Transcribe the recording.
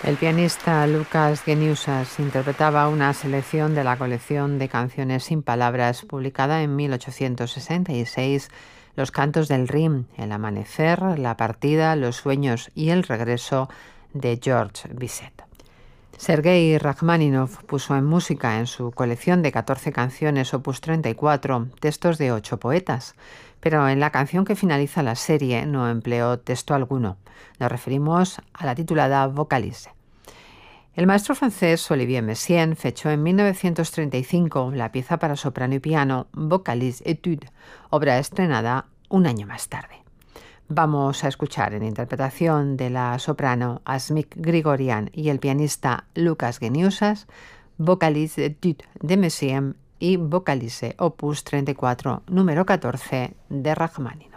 El pianista Łukasz Geniuszas interpretaba una selección de la colección de canciones sin palabras publicada en 1866, Los cantos del Rin, El amanecer, La partida, Los sueños y el regreso de George Bizet. Sergei Rachmaninoff puso en música en su colección de 14 canciones opus 34 textos de 8 poetas, pero en la canción que finaliza la serie no empleó texto alguno. Nos referimos a la titulada Vocalize. El maestro francés Olivier Messiaen fechó en 1935 la pieza para soprano y piano Vocalize Etude, obra estrenada un año más tarde. Vamos a escuchar en interpretación de la soprano Asmik Grigorian y el pianista Łukasz Geniuszas Vocalize Etude de Messiaen y Vocalize opus 34 número 14 de Rachmaninoff.